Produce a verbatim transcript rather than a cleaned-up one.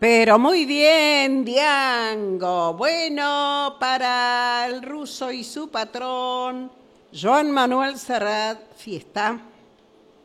Pero muy bien, Diango. Bueno, para el ruso y su patrón, Joan Manuel Serrat, fiesta.